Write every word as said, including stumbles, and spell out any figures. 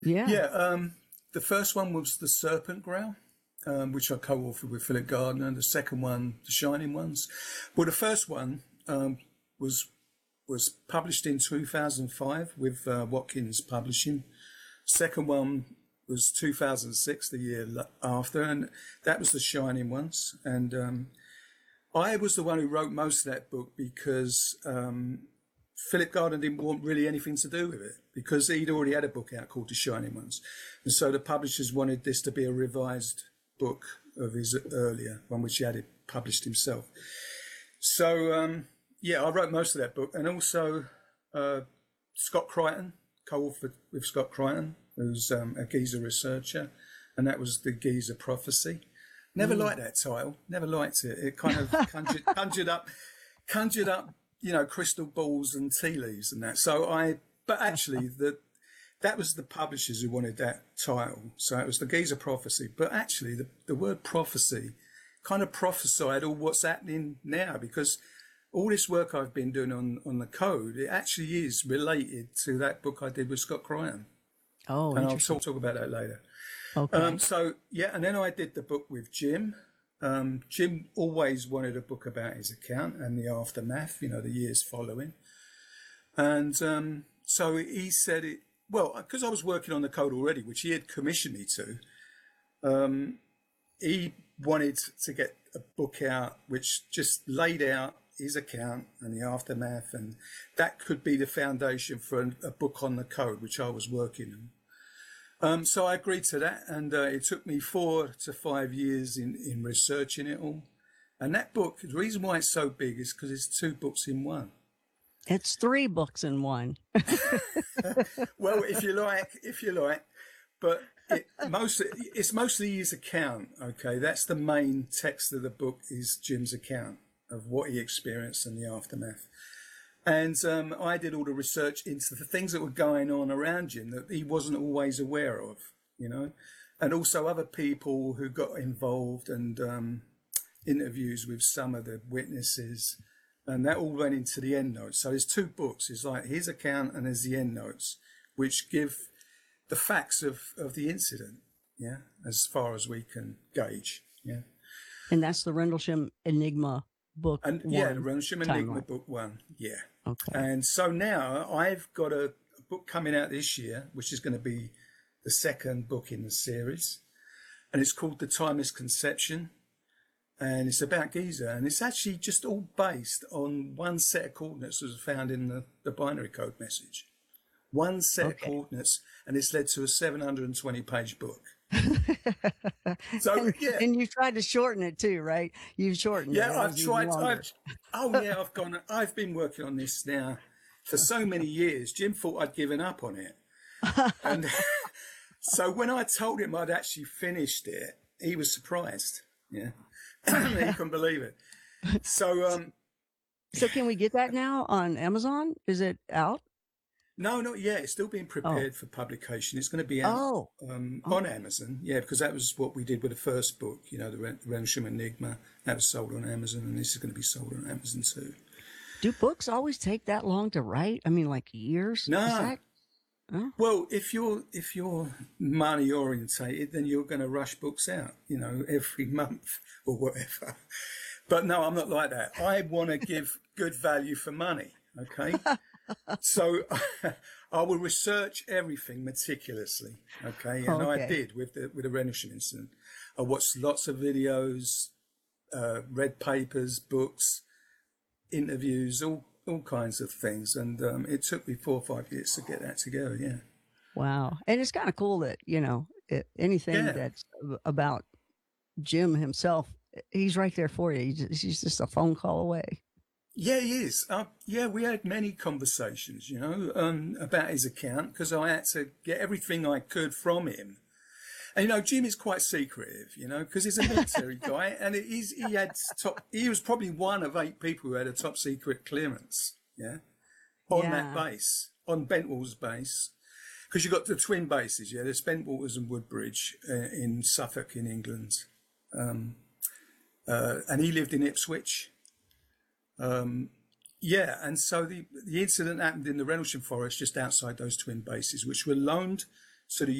Yeah. Yeah, um, the first one was The Serpent Growl, um, which I co-authored with Philip Gardner, and the second one, The Shining Ones. Well, the first one um, was was published in two thousand five with uh, Watkins Publishing. Second one was two thousand six, the year after, and that was The Shining Ones. And um, I was the one who wrote most of that book because um, Philip Gardner didn't want really anything to do with it because he'd already had a book out called The Shining Ones. And so the publishers wanted this to be a revised book of his earlier one, which he had it published himself. So, um, yeah, I wrote most of that book. And also uh, Scott Crichton, co-authored with Scott Crichton, who's um, a Giza researcher, and that was The Giza Prophecy. Never mm. liked that title. Never liked it. It kind of conjured, conjured up, conjured up, you know, crystal balls and tea leaves and that. So I, but actually, the that was the publishers who wanted that title. So it was The Giza Prophecy. But actually, the, the word prophecy kind of prophesied all what's happening now, because all this work I've been doing on, on the code, it actually is related to that book I did with Scott Crichton. Oh, and I'll talk, talk about that later. Okay. Um, so, yeah, and then I did the book with Jim. Um, Jim always wanted a book about his account and the aftermath, you know, the years following. And um, so he said it, well, because I was working on the code already, which he had commissioned me to, um, he wanted to get a book out which just laid out his account and the aftermath, and that could be the foundation for a, a book on the code, which I was working on. Um, so I agreed to that, and uh, it took me four to five years in, in researching it all. And that book, the reason why it's so big is because it's two books in one. It's three books in one. Well, if you like, if you like, but it mostly, it's mostly his account, okay? That's the main text of the book, is Jim's account of what he experienced and the aftermath. And um, I did all the research into the things that were going on around him that he wasn't always aware of, you know, and also other people who got involved, and um, interviews with some of the witnesses, and that all went into the end notes. So there's two books. It's like his account and there's the end notes, which give the facts of, of the incident, yeah, as far as we can gauge, yeah. And that's the Rendlesham Enigma book and one. Yeah, the Rendlesham Enigma timeline. book one, yeah. Okay. And so now I've got a, a book coming out this year, which is going to be the second book in the series, and it's called The Timeless Conception, and it's about Giza, and it's actually just all based on one set of coordinates that was found in the, the binary code message. One set Okay. of coordinates, and it's led to a seven hundred twenty page book. So and, yeah, and you tried to shorten it too, right? You've shortened yeah, it. I've as tried. even longer. I've, oh yeah, I've gone. I've been working on this now for so many years. Jim thought I'd given up on it, and so when I told him I'd actually finished it, he was surprised. Yeah, he couldn't believe it. So, um, So can we get that now on Amazon? Is it out? no, not yet. It's still being prepared oh. for publication. It's going to be out oh. um, oh. on Amazon. Yeah, because that was what we did with the first book, you know, the Rendlesham Enigma. That was sold on Amazon, and this is going to be sold on Amazon too. Do books always take that long to write? I mean, like years? No. That... Oh. Well, if you're if you're money orientated, then you're going to rush books out, you know, every month or whatever. But no, I'm not like that. I want to give good value for money. Okay. So I will research everything meticulously, okay? And okay. I did with the with the Rendlesham incident. I watched lots of videos, uh, read papers, books, interviews, all all kinds of things, and um, it took me four or five years to get that together. Yeah. Wow, and it's kind of cool that you know it, anything Yeah. that's about Jim himself, he's right there for you. He's just, he's just a phone call away. Yeah, he is. Uh, yeah, we had many conversations, you know, um, about his account, because I had to get everything I could from him. And, you know, Jim is quite secretive, you know, because he's a military guy, and it is, he had top, he was probably one of eight people who had a top secret clearance, yeah, on Yeah. that base, on Bentwall's base. Because you've got the twin bases, yeah, there's Bentwaters and Woodbridge uh, in Suffolk in England. Um, uh, and he lived in Ipswich. Um, yeah, and so the, the incident happened in the Rendlesham Forest just outside those twin bases, which were loaned So the